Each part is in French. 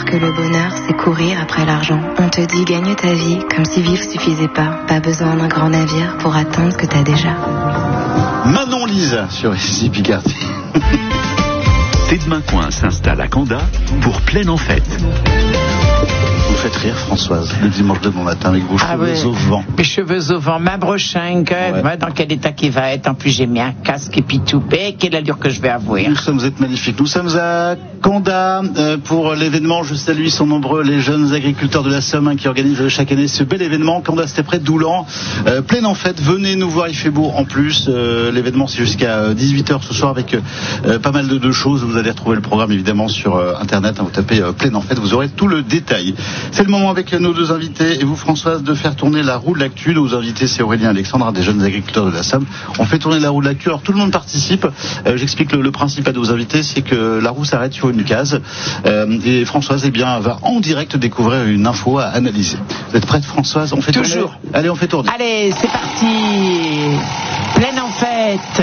que le bonheur, c'est courir après l'argent. On te dit gagne ta vie comme si vivre suffisait pas. Pas besoin d'un grand navire pour atteindre ce que t'as déjà. Manon Lise sur ici Picardie. Tête de Main Coin s'installe à Condat pour Pleine en Fête. Vous faites rire Françoise le dimanche de bon matin avec vos cheveux au vent. Mes cheveux au vent, ma brochingue, dans quel état qu'il va être. En plus j'ai mis un casque et puis tout. Et quelle allure que je vais avoir. Vous êtes magnifiques. Nous sommes à Condat pour l'événement. Je salue, ils sont nombreux les jeunes agriculteurs de la Somme qui organisent chaque année ce bel événement. Condat, c'était près de Doulan. Pleine en Fête, venez nous voir, il fait beau en plus. L'événement c'est jusqu'à 18h ce soir avec pas mal de choses. Vous allez retrouver le programme évidemment sur internet. Vous tapez Pleine en Fête, vous aurez tout le détail. C'est le moment avec nos deux invités et vous Françoise de faire tourner la roue de l'actu. Nos invités c'est Aurélien et Alexandre, des jeunes agriculteurs de la Somme. On fait tourner la roue de l'actu. Alors tout le monde participe. J'explique le principe à nos invités, c'est que la roue s'arrête sur une case et Françoise va en direct découvrir une info à analyser. Vous êtes prête Françoise? On fait toujours tourner. Allez, on fait tourner. Allez, c'est parti. Pleine en Fête.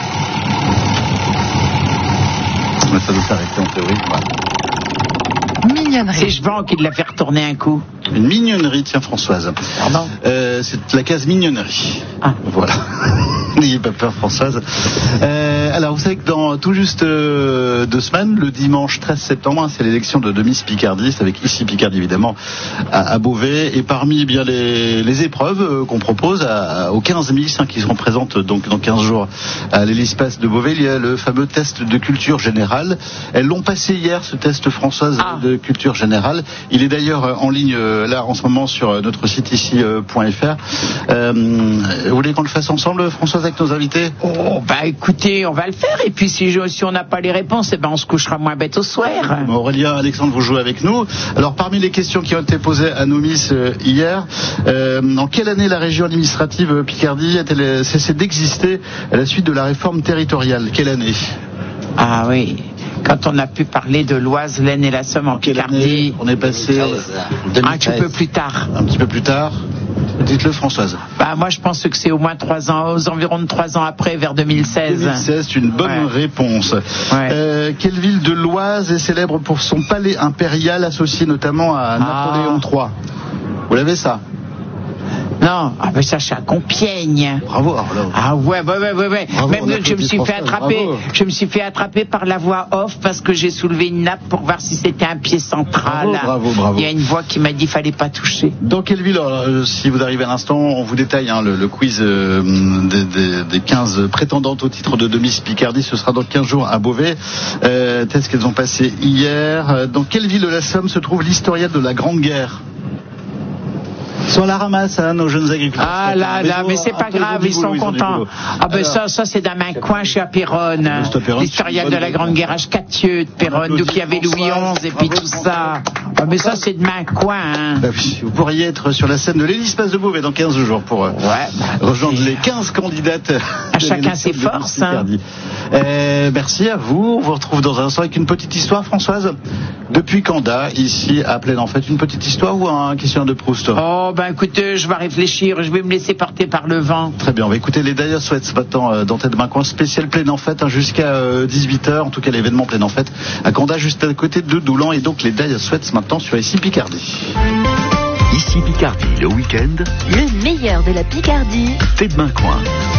Ça doit s'arrêter en théorie. Voilà. Mignonnerie. C'est Jean qui l'a fait retourner un coup. Une mignonnerie, tiens Françoise. Pardon. C'est la case mignonnerie. Ah. Voilà. N'ayez pas peur Françoise. Alors vous savez que dans tout juste 2 semaines, le dimanche 13 septembre, c'est l'élection de Miss Picardie, c'est avec ici Picardie évidemment, à Beauvais. Et parmi les épreuves qu'on propose aux 15 Miss qui seront présentes donc dans 15 jours à l'Hélice-Passe de Beauvais, il y a le fameux test de culture générale. Elles l'ont passé hier, ce test Françoise de culture générale. Il est d'ailleurs en ligne là en ce moment sur notre site ici.fr. Vous voulez qu'on le fasse ensemble Françoise avec nos invités? Oh, écoutez, on va le faire. Et puis si on n'a pas les réponses, on se couchera moins bête au soir. Aurélien, Alexandre, vous jouez avec nous. Alors parmi les questions qui ont été posées à nos Miss hier, en quelle année la région administrative Picardie a-t-elle cessé d'exister à la suite de la réforme territoriale? Quelle année? Ah oui, quand on a pu parler de l'Oise, l'Aisne et la Somme en Picardie. On est passé un petit peu plus tard. Un petit peu plus tard. Dites-le Françoise. Moi je pense que c'est au moins 3 ans, aux environs de 3 ans après, vers 2016. 2016, c'est une bonne réponse. Quelle ville de l'Oise est célèbre pour son palais impérial associé notamment à Napoléon III? Vous l'avez ça? Non, ça c'est à Compiègne. Bravo. Ouais. Bravo, même je me suis fait attraper par la voix off parce que j'ai soulevé une nappe pour voir si c'était un pied central. Bravo. Il y a une voix qui m'a dit fallait pas toucher. Dans quelle ville, si vous arrivez à l'instant, on vous détaille le quiz des 15 prétendantes au titre de Miss Picardie, ce sera dans 15 jours à Beauvais. Test qu'elles ont passé hier. Dans quelle ville de la Somme se trouve l'historienne de la Grande Guerre? Sur la ramasse, nos jeunes agriculteurs. Mais c'est pas grave, ils sont contents. Ça c'est dans un coin chez Péronne. L'historienne de la Grande Guerre H4 de Péronne, d'où il y avait Louis XI et puis tout ça. Mais ça c'est de main coin. Vous pourriez être sur la scène de l'Hélice-Passe de Beauvais dans 15 jours pour rejoindre les 15 candidates. À chacun ses forces. Merci à vous. On vous retrouve dans un instant avec une petite histoire, Françoise. Depuis Condat, ici à Pleine en Fête, une petite histoire ou un questionnaire de Proust? Écoutez, je vais réfléchir, je vais me laisser porter par le vent. Très bien, on va écouter les Dire Straits ce matin dans Tête de Main Coin, spécial Pleine en Fête jusqu'à 18h, en tout cas l'événement Pleine en Fête à Condat, juste à côté de Doulan, et donc les Dire Straits maintenant sur ici Picardie. Ici Picardie, le week-end, le meilleur de la Picardie. Tête de Main Coin.